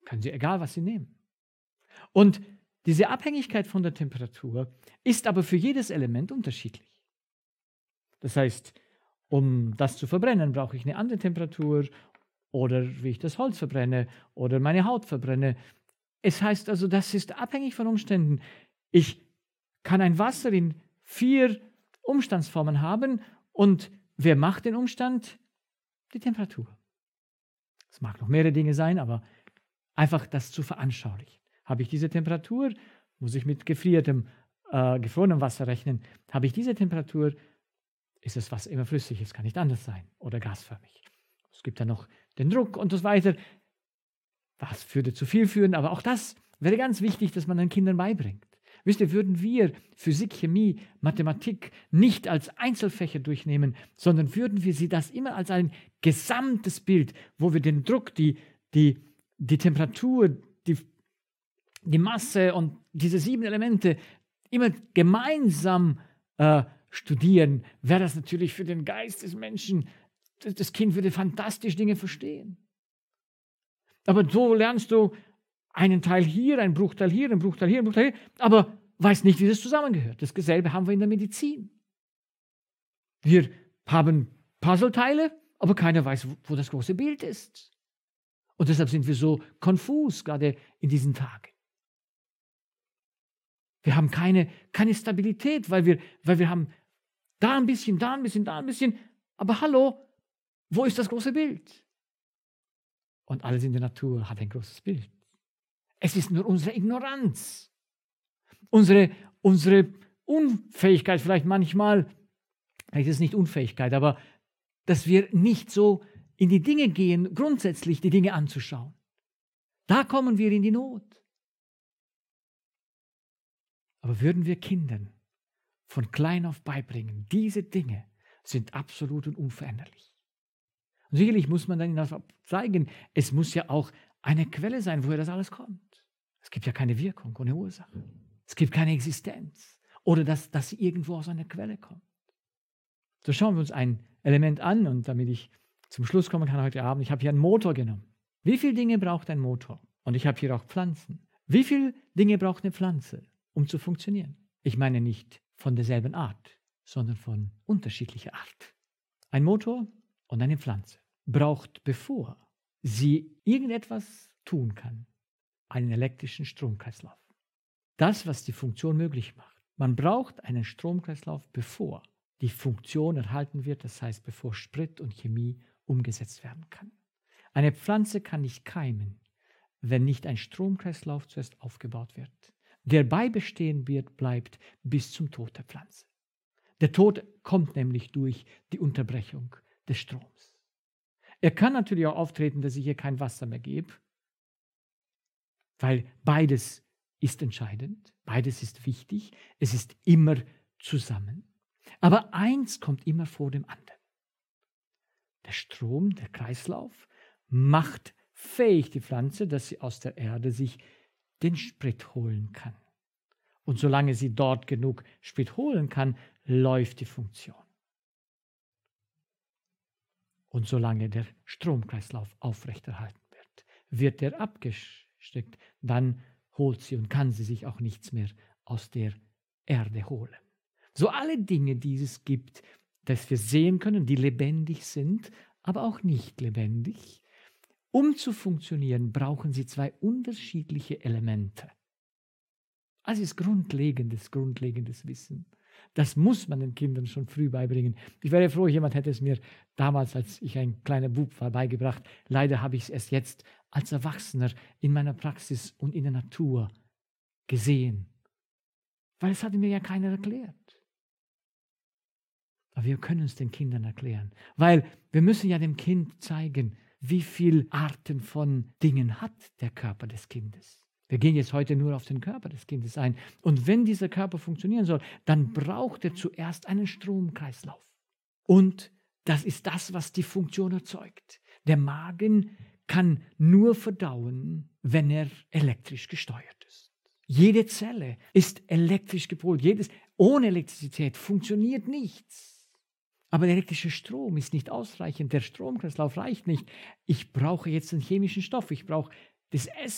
Können Sie, egal was Sie nehmen. Und diese Abhängigkeit von der Temperatur ist aber für jedes Element unterschiedlich. Das heißt, um das zu verbrennen, brauche ich eine andere Temperatur oder wie ich das Holz verbrenne oder meine Haut verbrenne. Es heißt also, das ist abhängig von Umständen. Ich kann ein Wasser in 4 Umstandsformen haben und wer macht den Umstand? Die Temperatur. Es mag noch mehrere Dinge sein, aber einfach das zu veranschaulichen. Habe ich diese Temperatur, muss ich mit gefrorenem Wasser rechnen. Habe ich diese Temperatur, ist das Wasser immer flüssig, es kann nicht anders sein oder gasförmig. Es gibt dann noch den Druck und so weiter. Was würde zu viel führen, aber auch das wäre ganz wichtig, dass man den Kindern beibringt. Wisst ihr, würden wir Physik, Chemie, Mathematik nicht als Einzelfächer durchnehmen, sondern würden wir sie das immer als ein gesamtes Bild, wo wir den Druck, die Temperatur, die Masse und diese 7 Elemente immer gemeinsam studieren, wäre das natürlich für den Geist des Menschen, das Kind würde fantastisch Dinge verstehen. Aber so lernst du einen Teil hier, einen Bruchteil hier, einen Bruchteil hier, einen Bruchteil hier, aber weißt nicht, wie das zusammengehört. Dasselbe haben wir in der Medizin. Wir haben Puzzleteile, aber keiner weiß, wo das große Bild ist. Und deshalb sind wir so konfus, gerade in diesen Tagen. Wir haben keine Stabilität, weil wir haben da ein bisschen, da ein bisschen, da ein bisschen. Aber hallo, wo ist das große Bild? Und alles in der Natur hat ein großes Bild. Es ist nur unsere Ignoranz, unsere Unfähigkeit vielleicht manchmal, vielleicht ist es nicht Unfähigkeit, aber dass wir nicht so in die Dinge gehen, grundsätzlich die Dinge anzuschauen. Da kommen wir in die Not. Aber würden wir Kindern von klein auf beibringen, diese Dinge sind absolut und unveränderlich. Und sicherlich muss man dann ihnen zeigen, es muss ja auch eine Quelle sein, woher das alles kommt. Es gibt ja keine Wirkung ohne Ursache. Es gibt keine Existenz. Oder dass sie irgendwo aus einer Quelle kommt. So schauen wir uns ein Element an und damit ich zum Schluss kommen kann heute Abend, ich habe hier einen Motor genommen. Wie viele Dinge braucht ein Motor? Und ich habe hier auch Pflanzen. Wie viele Dinge braucht eine Pflanze, um zu funktionieren? Ich meine nicht von derselben Art, sondern von unterschiedlicher Art. Ein Motor und eine Pflanze braucht, bevor sie irgendetwas tun kann, einen elektrischen Stromkreislauf. Das, was die Funktion möglich macht. Man braucht einen Stromkreislauf, bevor die Funktion erhalten wird, das heißt, bevor Sprit und Chemie umgesetzt werden kann. Eine Pflanze kann nicht keimen, wenn nicht ein Stromkreislauf zuerst aufgebaut wird, der beibestehen wird, bleibt bis zum Tod der Pflanze. Der Tod kommt nämlich durch die Unterbrechung des Stroms. Er kann natürlich auch auftreten, dass ich hier kein Wasser mehr gebe, weil beides ist entscheidend, beides ist wichtig, es ist immer zusammen. Aber eins kommt immer vor dem anderen. Der Strom, der Kreislauf, macht fähig die Pflanze, dass sie aus der Erde sich den Sprit holen kann. Und solange sie dort genug Sprit holen kann, läuft die Funktion. Und solange der Stromkreislauf aufrechterhalten wird der abgesteckt, dann holt sie und kann sie sich auch nichts mehr aus der Erde holen. So alle Dinge, die es gibt, dass wir sehen können, die lebendig sind, aber auch nicht lebendig. Um zu funktionieren, brauchen sie 2 unterschiedliche Elemente. Also ist grundlegendes Wissen. Das muss man den Kindern schon früh beibringen. Ich wäre froh, jemand hätte es mir damals, als ich ein kleiner Bub war, beigebracht. Leider habe ich es erst jetzt als Erwachsener in meiner Praxis und in der Natur gesehen. Weil es hatte mir ja keiner erklärt. Aber wir können es den Kindern erklären. Weil wir müssen ja dem Kind zeigen, wie viele Arten von Dingen hat der Körper des Kindes. Wir gehen jetzt heute nur auf den Körper des Kindes ein. Und wenn dieser Körper funktionieren soll, dann braucht er zuerst einen Stromkreislauf. Und das ist das, was die Funktion erzeugt. Der Magen kann nur verdauen, wenn er elektrisch gesteuert ist. Jede Zelle ist elektrisch gepolt. Ohne Elektrizität funktioniert nichts. Aber der elektrische Strom ist nicht ausreichend. Der Stromkreislauf reicht nicht. Ich brauche jetzt einen chemischen Stoff. Ich brauche das Essen.